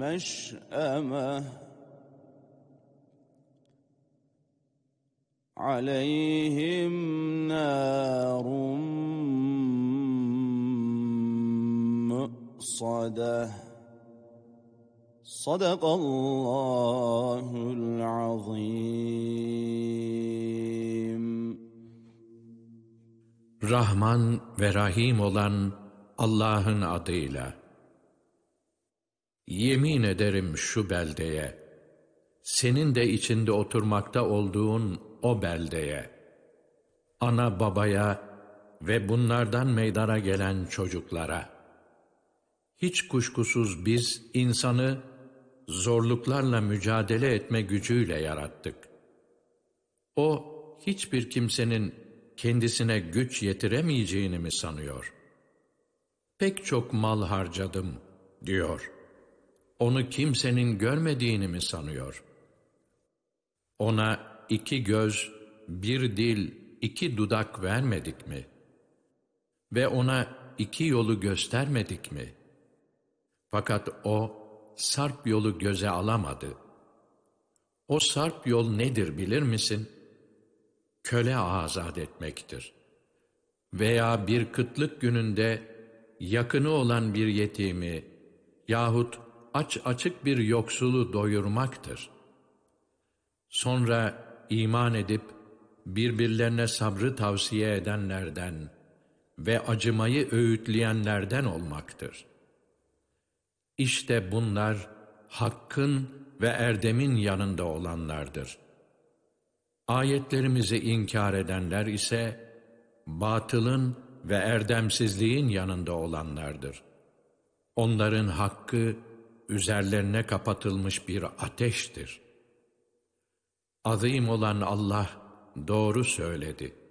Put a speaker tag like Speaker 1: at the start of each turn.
Speaker 1: مشأمة عليهم نار مؤصدة صدق الله العظيم.
Speaker 2: Rahman ve Rahim olan Allah'ın adıyla. Yemin ederim şu beldeye, senin de içinde oturmakta olduğun o beldeye, ana babaya ve bunlardan meydana gelen çocuklara. Hiç kuşkusuz biz insanı zorluklarla mücadele etme gücüyle yarattık. O hiçbir kimsenin kendisine güç yetiremeyeceğini mi sanıyor? Pek çok mal harcadım diyor. Onu kimsenin görmediğini mi sanıyor? Ona 2 göz, 1 dil, 2 dudak vermedik mi? Ve ona 2 yolu göstermedik mi? Fakat o sarp yolu göze alamadı. O sarp yol nedir bilir misin? Köle azat etmektir. Veya bir kıtlık gününde yakını olan bir yetimi yahut açık bir yoksulu doyurmaktır. Sonra iman edip birbirlerine sabrı tavsiye edenlerden ve acımayı öğütleyenlerden olmaktır. İşte bunlar hakkın ve erdemin yanında olanlardır. Ayetlerimizi inkar edenler ise batılın ve erdemsizliğin yanında olanlardır. Onların hakkı üzerlerine kapatılmış bir ateştir. Azim olan Allah doğru söyledi.